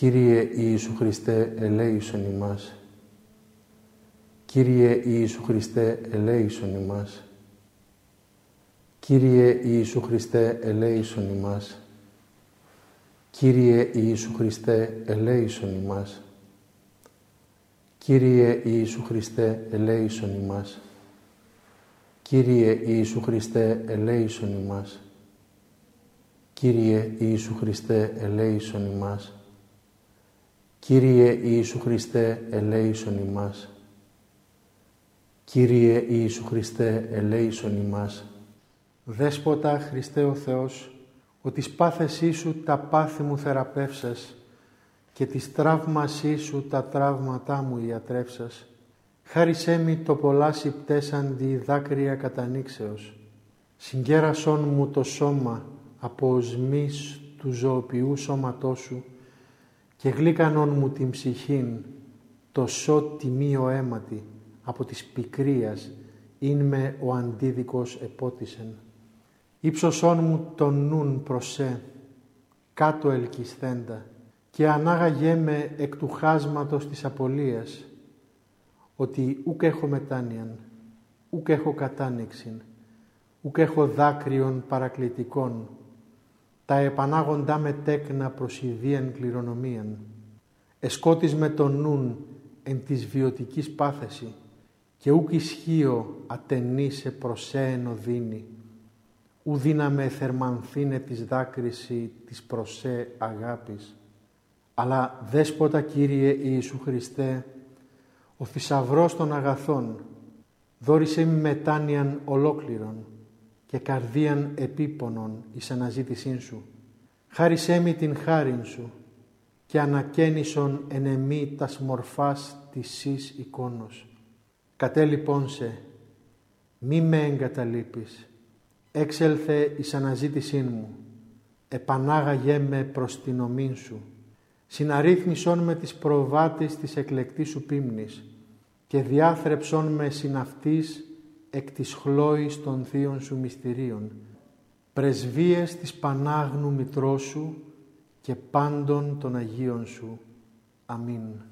Κύριε Ιησού Χριστέ, ελέησον ημάς. Κύριε Ιησού Χριστέ, ελέησον ημάς. Κύριε Ιησού Χριστέ, ελέησον ημάς. Κύριε Ιησού Χριστέ, ελέησον ημάς. Κύριε Ιησού Χριστέ, ελέησον ημάς. Κύριε Ιησού Χριστέ, ελέησον ημάς. Κύριε Ιησού Χριστέ, ελέησον ημάς. Κύριε Ιησού Χριστέ, ελέησον ημάς. Κύριε Ιησού Χριστέ, ελέησον ημάς. Δέσποτα Χριστέ ο Θεός, ο της πάθεσής σου τα πάθη μου θεραπεύσας και της τραύμασής σου τα τραύματά μου ιατρεύσας, χάρισέ μη το πολλά συμπτέσαντι δάκρυα κατανοίξεως. Συγκέρασόν μου το σώμα από οσμής του ζωοποιού σώματός σου και γλύκανον μου την ψυχήν, το σώ τιμίο αίματι, από της πικρίας, ειν με ο αντίδικος επότισεν. Ήψωσόν μου τον νουν προσέ, κάτω ελκυσθέντα, και ανάγαγέ με εκ του χάσματος της απολίας, ότι ούκ έχω μετάνοιαν, ούκ έχω κατάνοιξιν, ούκ έχω δάκρυον παρακλητικών, τα επανάγοντά με τέκνα προσιδίαν κληρονομίαν. Εσκότης με τον νουν εν της βιωτικής πάθεση, και ούκ ισχύω ατενήσε προσέεν οδύνη, ου δύναμε θερμανθήνε της δάκρυση της προσέ αγάπης. Αλλά δέσποτα Κύριε Ιησού Χριστέ, ο θησαυρός των αγαθών, δώρισέ μη μετάνοιαν ολόκληρον και καρδίαν επίπονον εις αναζήτησήν σου. Χάρισέ μη την χάριν σου και ανακαίνισον εν εμή τας μορφάς της εις εικόνος. Κατέ λοιπόν σε, μη με εγκαταλείπεις, έξελθε εις αναζήτησήν μου, επανάγαγέ με προς την ομήν σου, συναρρύθμισόν με τις προβάτης της εκλεκτής σου πίμνης και διάθρεψόν με συναυτής εκ της χλώης των θείων σου μυστηρίων, πρεσβείες της Πανάγνου Μητρός σου και πάντων των Αγίων σου. Αμήν.